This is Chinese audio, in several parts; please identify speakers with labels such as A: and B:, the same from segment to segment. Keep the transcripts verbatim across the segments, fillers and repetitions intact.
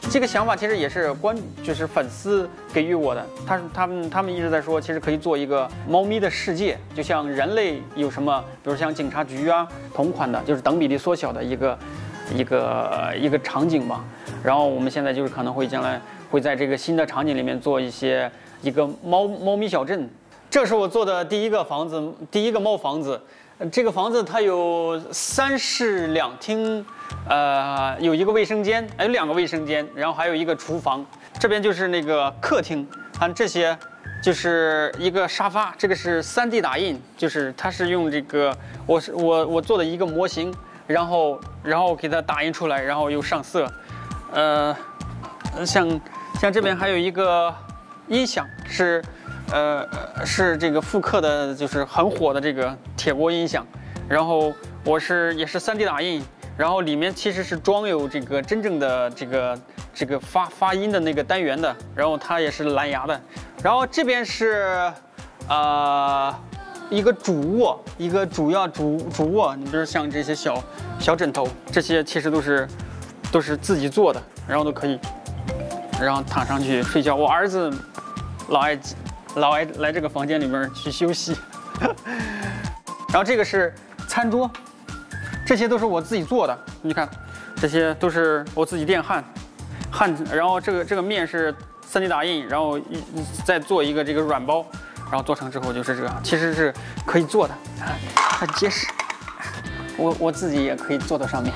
A: 这个想法其实也是观，就是粉丝给予我的。他他们他们一直在说，其实可以做一个猫咪的世界，就像人类有什么，比如像警察局啊，同款的，就是等比例缩小的一个一个一个场景吧。然后我们现在就是可能会将来会在这个新的场景里面做一些一个猫猫咪小镇。这是我做的第一个房子，第一个猫房子。这个房子它有三室两厅。呃，有一个卫生间，还有两个卫生间，然后还有一个厨房。这边就是那个客厅，看这些，就是一个沙发。这个是 三 D 打印，就是它是用这个，我是我我做的一个模型，然后然后给它打印出来，然后又上色。呃，像像这边还有一个音响，是呃是这个复刻的，就是很火的这个铁锅音响。然后我是也是 三 D 打印。然后里面其实是装有这个真正的这个这个发发音的那个单元的，然后它也是蓝牙的。然后这边是，呃，一个主卧，一个主要主主卧。你比如像这些小小枕头，这些其实都是都是自己做的，然后都可以，然后躺上去睡觉。我儿子老爱老爱来这个房间里面去休息。然后这个是餐桌。这些都是我自己做的，你看，这些都是我自己电焊，焊，然后这个这个面是 三 D 打印，然后再做一个这个软包，然后做成之后就是这个，其实是可以做的，很结实，我我自己也可以坐到上面，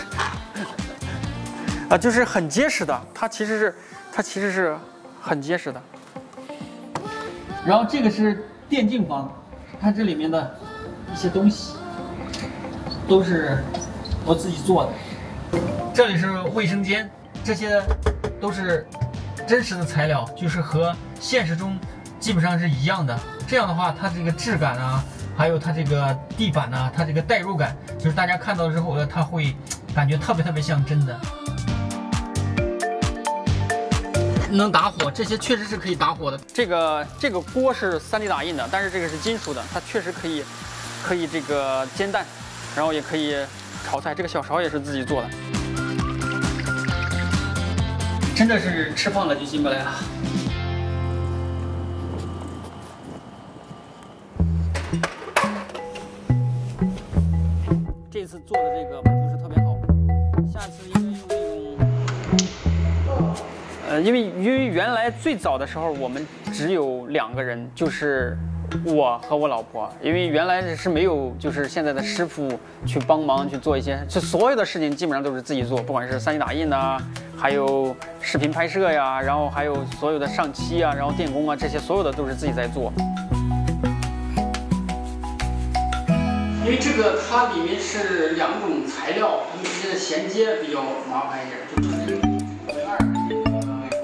A: 啊，就是很结实的，它其实是它其实是很结实的。然后这个是电竞房，它这里面的一些东西。都是我自己做的。这里是卫生间，这些都是真实的材料，就是和现实中基本上是一样的。这样的话，它这个质感啊，还有它这个地板啊，它这个代入感，就是大家看到之后呢，它会感觉特别特别像真的。能打火，这些确实是可以打火的。这个这个锅是 三 D 打印的，但是这个是金属的，它确实可以可以这个煎蛋。然后也可以炒菜，这个小勺也是自己做的，真的是吃胖了就进不来了。这次做的这个不是特别好，下次应该用那种，呃，因为因为原来最早的时候我们只有两个人，就是。我和我老婆，因为原来是没有，就是现在的师傅去帮忙去做一些，就所有的事情基本上都是自己做，不管是 三 D 打印啊，还有视频拍摄呀，然后还有所有的上漆啊，然后电工啊，这些所有的都是自己在做。因为这个它里面是两种材料，它们之间的衔接比较麻烦一点，就纯为二这个。